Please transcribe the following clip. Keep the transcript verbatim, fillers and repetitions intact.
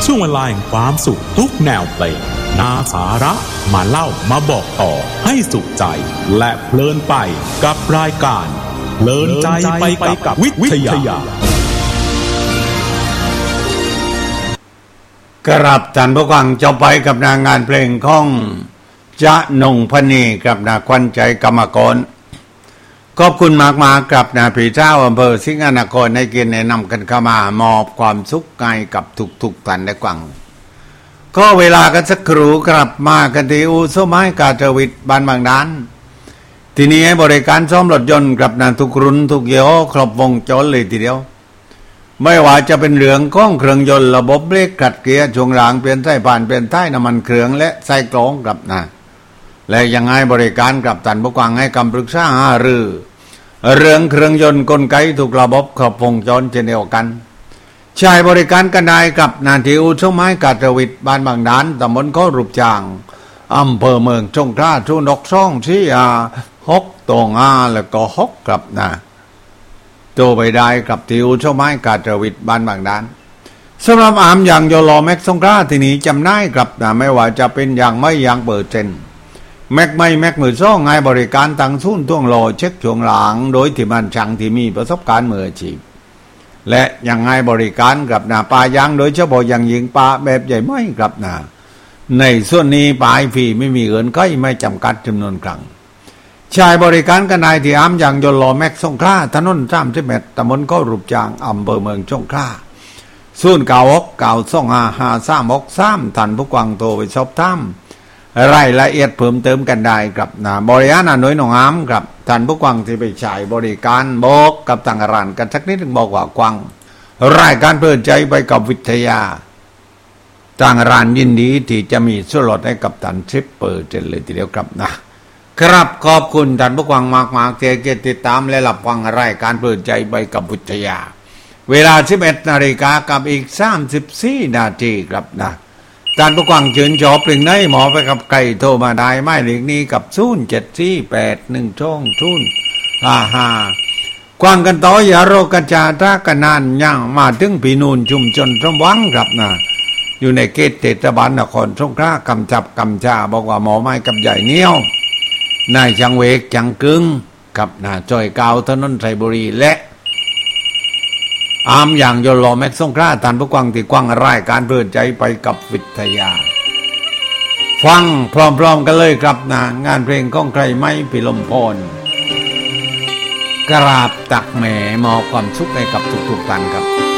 ช่วงเวลาแห่งความสุขทุกแนวเพลงนาสาระมาเล่ามาบอกต่อให้สุขใจและเพลินไปกับรายการเพลินใจไปกับวิทยากรับท่านผู้ฟังจะไปกับนางงานเพลงของจะนงพนีกับนาควันใจกรรมกรขอบคุณมากมากับนาพี่เจ้าอำเภอสิงห์นครในเกียรติแนะนำกันเข้ามามอบความสุขใจกับทุกๆท่านได้ฟังก็เวลากันสักครู่กลับมากันที่อู่ซ่อมไม้กาจวิทย์บ้านบางดานที่นี้ให้บริการซ่อมรถยนต์กับนาทุกรุ่นทุกยี่ห้อครบวงจรเลยทีเดียวไม่ว่าจะเป็นเรื่องของเครื่องยนต์ระบบเบรกขัดเกียร์ช่วงล่างเปลี่ยนสายพานเปลี่ยนท้ายน้ำมันเครื่องและไส้กรองกับนะและยังให้บริการกับท่านผู้ฟังให้คำปรึกษาหารือเรื่องเครื่องยนต์กลไกทุกระบบครบวงจรเช่นเดียวกันใช้บริการกันได้กับนาทีอู่ซ่อมไม้กาจวิทย์บ้านบางดานตำบลเขารูปจางอำเภอเมืองสงขลาทุนกซ่องที่อาฮกตองอาแล้วก็ฮกกับนะโตไปได้กับที่อู่ซ่อมไม้กาจวิทย์บ้านบางดานสำหรับอามอย่างโยโลแม็กสงขลาที่นี้จำได้กับนะไม่ว่าจะเป็นอย่างไม่อย่างเปิดเจนแม็กไม่แม็กมือซ่องให้บริการตั้งศูนย์ท่วงโลเช็คช่วงหลังโดยที่มันช่างที่มีประสบการณ์มืออาชีพและยังให้บริการกับนาปลายางโดยเฉพาะอย่างยิ่งปลาแบบใหญ่ไม่กับนาในส่วนนี้ปลายฟรีไม่มีเงินใกล้ไม่จำกัดจำนวนครั้งใช้บริการกันได้ที่อามอย่างโยโลแม็กสงขลาถนนสามสิบเอ็ดตำบลเขารูปจางอำเภอเมืองสงขลาศูนย์เก้าหกเก้าสองห้าห้าสามหกสามท่านผู้ฟังโทรไปสอบถามรายละเอียดเพิ่มเติมกันได้ครับนะบริการหน่วยหนองอามครับท่านผู้ฟังที่ไปใช้บริการบอกกับทางร้านกันสักนิดนึงบอกว่ากว้างรายการเปิดใจไปกับวิทยาทางร้านยินดีที่จะมีส่วนลดให้กับท่านสิบเปอร์เซ็นต์เลยทีเดียวครับนะครับขอบคุณท่านผู้ฟังมากๆที่ติดตามและรับฟังรายการเปิดใจไปกับวิทยาเวลา สิบเอ็ดนาฬิกากับอีกสามสิบสี่นาทีครับนะท่านผู้ฟังเชิญชอบเพลงไหนหมอไปกับไก่โทรมาได้ไม่เลขนี้กับศูนย์ เจ็ด สี่ แปด หนึ่ง สอง ศูนย์ ห้า ห้ากวางกันต่ออย่าโรกระจาตากันนานย่างมาถึงปีนูนชุมชนสมหวังครับนะอยู่ในเขตเทศบาลนครสงขลากำจับกำชาบอกว่าหมอไม้กับใหญ่เนี้ยวนายจังเวกจังกึงกับนาจอยกาวถนนไทบุรีและอามอย่างโยโลแม็กสงขลาท่านผู้ฟังที่กว้างรายการเปิดใจไปกับวิทยาฟังพร้อมๆกันเลยครับนะงานเพลงของใครไม่พิลมพรกราบตักแหมมอบความสุขให้กับทุกๆท่านครับ